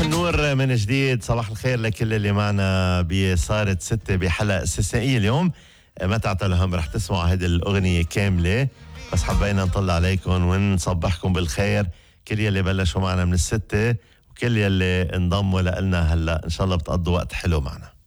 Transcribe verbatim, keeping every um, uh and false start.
النور من جديد. صباح الخير لكل اللي معنا بصارت ستة بحلقة استثنائية اليوم. ما تعتلهم رح تسمعوا هذه الأغنية كاملة، بس حبينا نطلع عليكم ونصبحكم بالخير كل يلي بلشوا معنا من الستة وكل يلي انضموا لنا هلأ. إن شاء الله بتقضوا وقت حلو معنا.